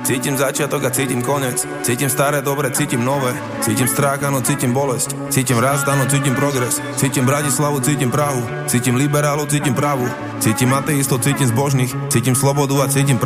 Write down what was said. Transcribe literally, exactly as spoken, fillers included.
Cítim začiatok a cítim koniec. Cítim staré, dobre, cítim nové. Cítim strach, áno, cítim bolesť. Cítim rast, áno, cítim progres. Cítim Bratislavu, cítim Prahu. Cítim liberálov, cítim pravu. Cítim ateistov, cítim zbožných. Cítim slobodu a cítim